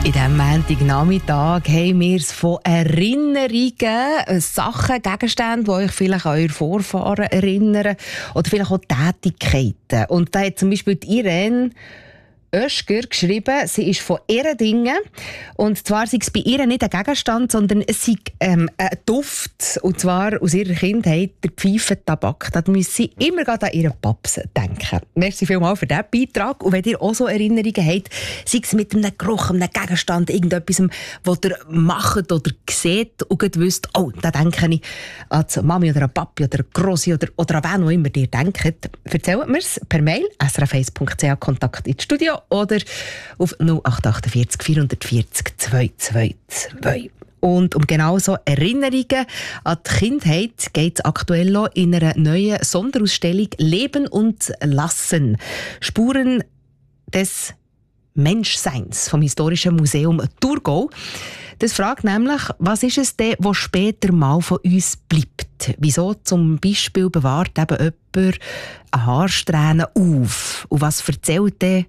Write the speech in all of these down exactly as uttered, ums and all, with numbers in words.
In diesem Montagnachmittag haben wir es von Erinnerungen, Sachen, Gegenstände, die euch vielleicht an eure Vorfahren erinnern oder vielleicht auch Tätigkeiten. Und da hat zum Beispiel die Irene Oeschger geschrieben, sie ist von ihren Dingen. Und zwar sei es bei ihr nicht ein Gegenstand, sondern es sei ähm, ein Duft. Und zwar aus ihrer Kindheit, der Pfeifentabak. Da müssen sie immer gerade an ihren Paps denken. Merci vielmals für diesen Beitrag. Und wenn ihr auch so Erinnerungen habt, sei es mit einem Geruch, einem Gegenstand, irgendetwas, was ihr macht oder seht und ihr wisst, oh, da denke ich an die Mami oder an Papi oder an Grossi oder, oder an wen auch immer ihr denkt. Erzählt mir es per Mail, s r f eins punkt c h, Kontakt ins Studio oder auf null acht acht vier vier vier vier zwei zwei zwei. Und um genau so Erinnerungen an die Kindheit geht es aktuell auch in einer neuen Sonderausstellung «Leben und Lassen». Spuren des Menschseins vom Historischen Museum Thurgau. Das fragt nämlich, was ist es denn, was später mal von uns bleibt? Wieso zum Beispiel bewahrt eben jemand eine Haarsträhne auf? Und was erzählt denn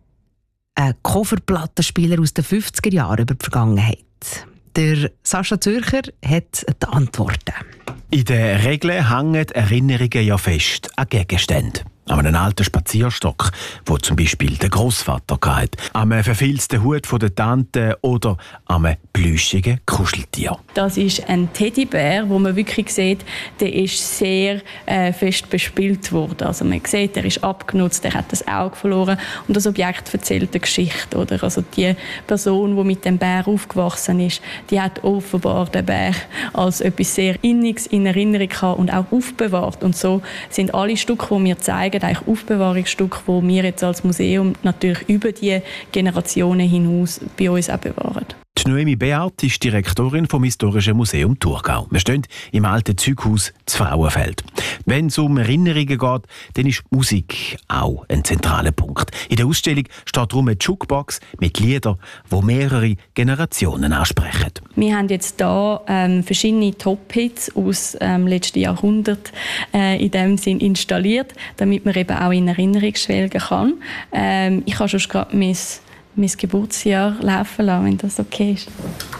ein Coverplattenspieler aus den fünfziger Jahren über die Vergangenheit? Der Sascha Zürcher hat die Antworten. In der Regel hängen Erinnerungen ja fest an Gegenständen. An einem alten Spazierstock, wo zum Beispiel der Großvater hatte, an einem verfilzten Hut von der Tante oder an einem plüschigen Kuscheltier. Das ist ein Teddybär, wo man wirklich sieht, der ist sehr äh, fest bespielt worden. Also man sieht, er ist abgenutzt, er hat das Auge verloren und das Objekt erzählt eine Geschichte. Oder? Also die Person, die mit dem Bär aufgewachsen ist, die hat offenbar den Bär als etwas sehr Inniges in Erinnerung gehabt und auch aufbewahrt. Und so sind alle Stücke, die wir zeigen, eigentlich Aufbewahrungsstücke, die wir jetzt als Museum natürlich über die Generationen hinaus bei uns auch bewahren. Die Noemi Beat ist Direktorin vom Historischen Museum Thurgau. Wir stehen im alten Zeughaus zu Frauenfeld. Wenn es um Erinnerungen geht, dann ist Musik auch ein zentraler Punkt. In der Ausstellung steht darum eine Jukebox mit Liedern, die mehrere Generationen ansprechen. Wir haben jetzt hier ähm, verschiedene Top-Hits aus dem ähm, letzten Jahrhundert äh, in dem Sinn installiert, damit man eben auch in Erinnerung schwelgen kann. Ähm, ich habe schon gerade mein mein Geburtsjahr laufen lassen, wenn das okay ist.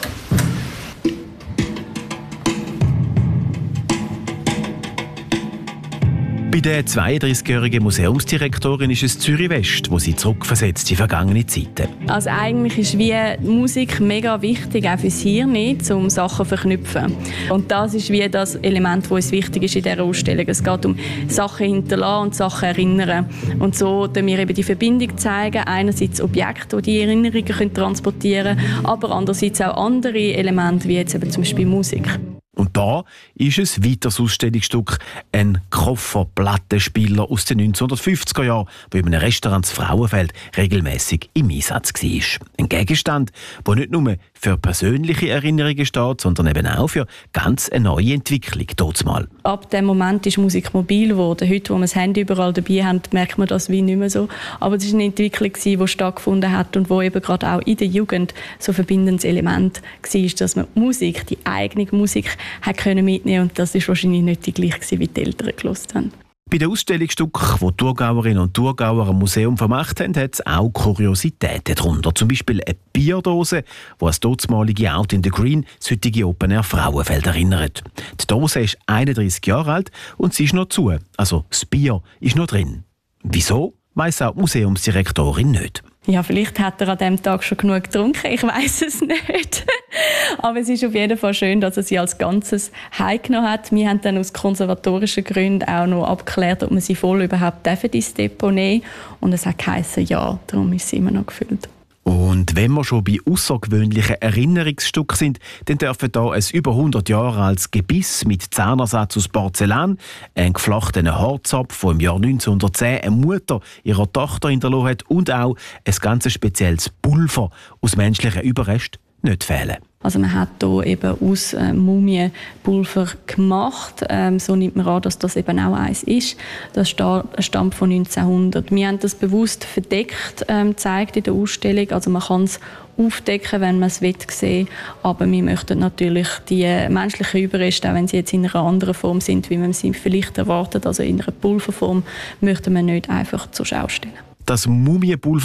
Bei der zweiunddreißigjährigen Museumsdirektorin ist es Zürich West, wo sie zurückversetzt in vergangene Zeiten. Also eigentlich ist wie Musik mega wichtig, auch fürs Hirn, um Sachen zu verknüpfen. Und das ist wie das Element, das uns wichtig ist in dieser Ausstellung. Es geht um Sachen hinterlassen und Sachen erinnern. Und so zeigen wir eben die Verbindung zeigen. Einerseits Objekte, die die Erinnerungen transportieren können, aber andererseits auch andere Elemente, wie jetzt eben zum Beispiel Musik. Und da ist es weiteres Ausstellungsstück, ein Kofferplattenspieler aus den neunzehnhundertfünfziger Jahren, der in einem Restaurant in Frauenfeld regelmäßig im Einsatz war. Ein Gegenstand, der nicht nur für persönliche Erinnerungen steht, sondern eben auch für ganz eine neue Entwicklung. Mal. Ab dem Moment ist Musik mobil geworden. Heute, wo wir das Handy überall dabei haben, merkt man das wie nicht mehr so. Aber es war eine Entwicklung, die stattgefunden hat und wo eben gerade auch in der Jugend so ein verbindendes Element war, dass man Musik, die eigene Musik, hat können mitnehmen und das ist wahrscheinlich nicht die gleiche, wie die Eltern gehört haben. Bei den Ausstellungsstücken, die die Thurgauerinnen und Thurgauer am Museum vermacht haben, hat es auch Kuriositäten darunter. Zum Beispiel eine Bierdose, die an das dortmalige Out in the Green, das heutige Open Air Frauenfeld erinnert. Die Dose ist einunddreißig Jahre alt und sie ist noch zu, also das Bier ist noch drin. Wieso, weiss auch die Museumsdirektorin nicht. Ja, vielleicht hat er an diesem Tag schon genug getrunken, ich weiss es nicht. Aber es ist auf jeden Fall schön, dass er sie als Ganzes heimgenommen hat. Wir haben dann aus konservatorischen Gründen auch noch abgeklärt, ob man sie voll überhaupt ins Depot nehmen darf. Und es hat geheißen, ja, darum ist sie immer noch gefüllt. Und wenn wir schon bei außergewöhnlichen Erinnerungsstücken sind, dann dürfen hier ein über hundert Jahre altes Gebiss mit Zahnersatz aus Porzellan, ein geflochtenen Haarzopf, der im Jahr neunzehnhundertzehn eine Mutter ihrer Tochter hinterlassen hat und auch ein ganz spezielles Pulver aus menschlichen Überresten nicht fehlen. Also man hat hier eben aus äh, Mumien Pulver gemacht. Ähm, so nimmt man an, dass das eben auch eins ist. Das stammt von neunzehnhundert. Wir haben das bewusst verdeckt ähm, gezeigt in der Ausstellung. Also man kann es aufdecken, wenn man es sehen will. Aber wir möchten natürlich die menschlichen Überreste, auch wenn sie jetzt in einer anderen Form sind, wie man sie vielleicht erwartet, also in einer Pulverform, möchten wir nicht einfach zur Schau stellen. Das Mumienpulver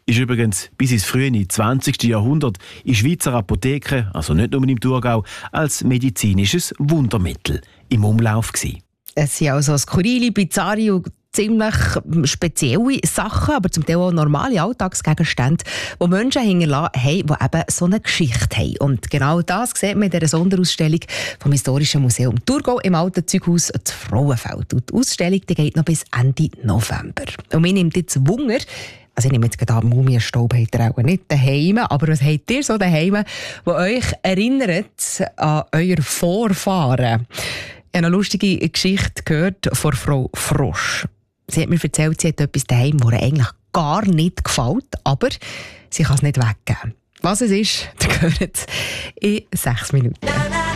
ist übrigens bis ins frühe zwanzigste Jahrhundert in Schweizer Apotheken, also nicht nur im Thurgau, als medizinisches Wundermittel im Umlauf gewesen. Es sind also skurrile, bizarre und ziemlich spezielle Sachen, aber zum Teil auch normale Alltagsgegenstände, die Menschen hinterlassen haben, die eben so eine Geschichte haben. Und genau das sieht man in dieser Sonderausstellung vom Historischen Museum Thurgau im Alten Zeughaus zu Frauenfeld. Und die Ausstellung die geht noch bis Ende November. Und mir nimmt jetzt Wunder, also ich nehme jetzt gerade an, Mumienstaub habt ihr auch nicht daheim, aber was habt ihr so daheim, wo euch erinnert an euer Vorfahren? Ich habe eine lustige Geschichte gehört von Frau Frosch. Sie hat mir erzählt, sie hat etwas daheim, das ihr eigentlich gar nicht gefällt, aber sie kann es nicht weggeben. Was es ist, das gehört in sechs Minuten.